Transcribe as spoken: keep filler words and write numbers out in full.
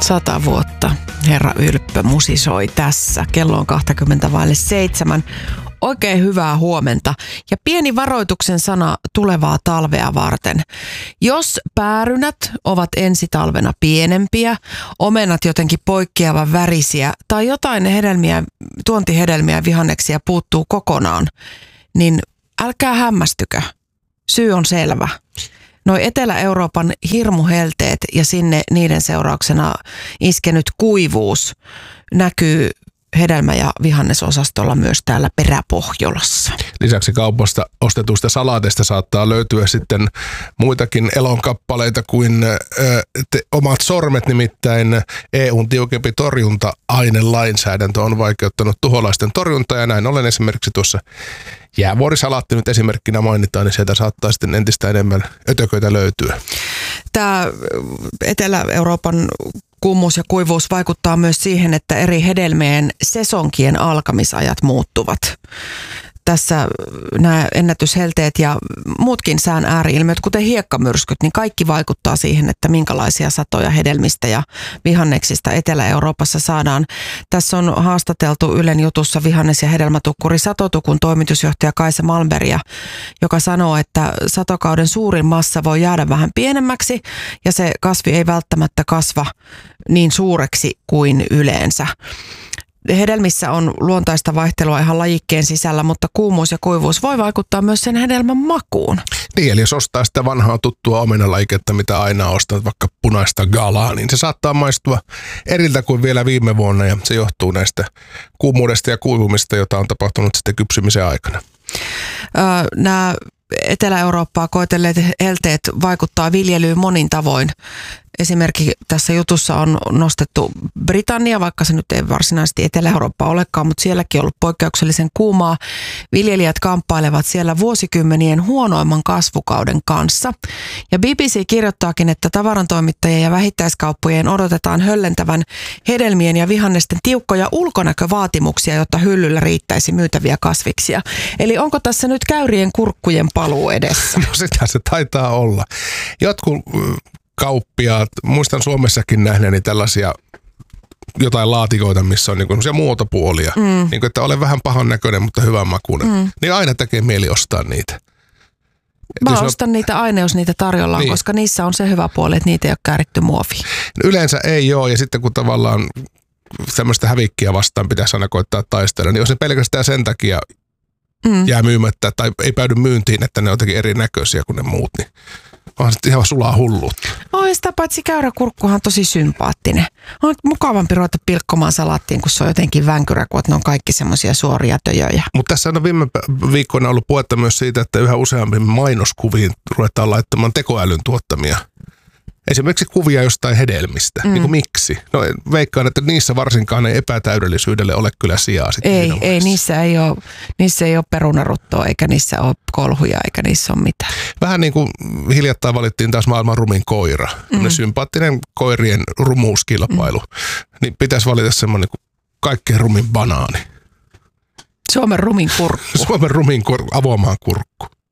Sata vuotta herra Ylppö musisoi tässä. Kello on kaksikymmentä vaille seitsemän. Oikein hyvää huomenta ja pieni varoituksen sana tulevaa talvea varten. Jos päärynät ovat ensi talvena pienempiä, omenat jotenkin poikkeavan värisiä tai jotain hedelmiä, tuontihedelmiä vihanneksia puuttuu kokonaan, niin älkää hämmästykö. Syy on selvä. Noi Etelä-Euroopan hirmuhelteet ja sinne niiden seurauksena iskenyt kuivuus näkyy hedelmä- ja vihannesosastolla myös täällä Peräpohjolassa. Lisäksi kaupasta ostetuista salaateista saattaa löytyä sitten muitakin elonkappaleita kuin ö, te, omat sormet, nimittäin E U:n tiukempi torjunta-ainelainsäädäntö on vaikeuttanut tuholaisten torjuntaa ja näin ollen esimerkiksi tuossa jäävuorisalaatti nyt esimerkkinä mainitaan, niin sieltä saattaa sitten entistä enemmän ötököitä löytyä. Tämä Etelä-Euroopan kuumuus ja kuivuus vaikuttaa myös siihen, että eri hedelmien sesonkien alkamisajat muuttuvat. Tässä nämä ennätyshelteet ja muutkin sään ääriilmiöt, kuten hiekkamyrskyt, niin kaikki vaikuttaa siihen, että minkälaisia satoja hedelmistä ja vihanneksista Etelä-Euroopassa saadaan. Tässä on haastateltu Ylen jutussa vihannes- ja hedelmätukkuri Satotukun toimitusjohtaja Kaisa Malmbergia, joka sanoo, että satokauden suurin massa voi jäädä vähän pienemmäksi ja se kasvi ei välttämättä kasva niin suureksi kuin yleensä. Hedelmissä on luontaista vaihtelua ihan lajikkeen sisällä, mutta kuumuus ja kuivuus voi vaikuttaa myös sen hedelmän makuun. Niin, eli jos ostaa sitä vanhaa tuttua omenalajiketta, mitä aina ostat, vaikka punaista galaa, niin se saattaa maistua eriltä kuin vielä viime vuonna ja se johtuu näistä kuumuudesta ja kuivumista, jota on tapahtunut sitten kypsymisen aikana. Öö, nämä Etelä-Eurooppaa koetelleet helteet vaikuttaa viljelyyn monin tavoin. Esimerkiksi tässä jutussa on nostettu Britannia, vaikka se nyt ei varsinaisesti Etelä-Eurooppa olekaan, mutta sielläkin on ollut poikkeuksellisen kuumaa. Viljelijät kamppailevat siellä vuosikymmenien huonoimman kasvukauden kanssa. Ja B B C kirjoittaakin, että tavarantoimittajien ja vähittäiskauppojen odotetaan höllentävän hedelmien ja vihannesten tiukkoja ulkonäkövaatimuksia, jotta hyllyllä riittäisi myytäviä kasviksia. Eli onko tässä nyt käyrien kurkkujen paluu edessä? No sitä se taitaa olla. Jotkut kauppiaat, muistan Suomessakin nähneeni tällaisia jotain laatikoita, missä on niinku semmoisia muotopuolia. Mm. Niinku, että olen vähän pahan näköinen, mutta hyvän makuinen. Mm. Niin aina tekee mieli ostaa niitä. Mä ostan on niitä aina, jos niitä tarjolla on, niin, koska niissä on se hyvä puoli, että niitä ei ole kääritty muoviin. Yleensä ei ole, ja sitten kun tavallaan tämmöistä hävikkiä vastaan pitäisi aina koittaa taistella, niin jos ne pelkästään sen takia mm. jää myymättä tai ei päädy myyntiin, että ne on jotenkin erinäköisiä kuin ne muut, niin onhan sitten ihan sulaa hulluutta. Oi, sitä paitsi käyräkurkkuhan on tosi sympaattinen. On mukavampi ruveta pilkkomaan salaattiin, kun se on jotenkin vänkyrä, kun ne on kaikki semmoisia suoria töjöjä. Mutta tässä on viime viikkoina ollut puhetta myös siitä, että yhä useammin mainoskuviin ruvetaan laittamaan tekoälyn tuottamia. Esimerkiksi kuvia jostain hedelmistä. Mm. Niin kuin miksi? No veikkaan, että niissä varsinkaan ei epätäydellisyydelle ole kyllä sijaa. Ei, ei niissä ei ole, niissä ei ole perunaruttoa, eikä niissä ole kolhuja, eikä niissä ole mitään. Vähän niin kuin hiljattain valittiin taas maailman rumin koira. Mm. Sympaattinen koirien rumuuskilpailu. Mm. Niin pitäisi valita semmoinen kuin kaikkein rumin banaani. Suomen rumin kurkku. Suomen rumin kur- avomaan kurkku.